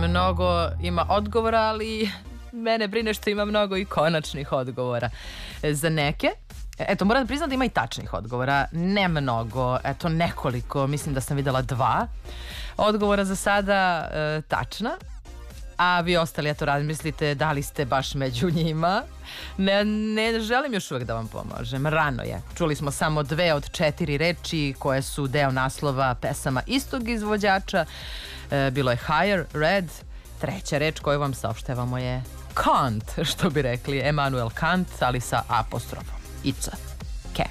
mnogo ima odgovora, ali mene brine što ima mnogo i konačnih odgovora. Za neke, eto, moram da priznam da ima i tačnih odgovora. Ne mnogo, eto, nekoliko, mislim da sam videla 2 odgovora za sada tačna. A vi ostali, eto, razmislite da li ste baš među njima. Ne želim još uvek da vam pomožem. Rano je. Čuli smo samo 2 od 4 reči koje su deo naslova pesama istog izvođača. Bilo je Higher, Red. 3. reč koju vam saopštavamo je Kant, što bi rekli Emanuel Kant, ali sa apostrofom. Ica.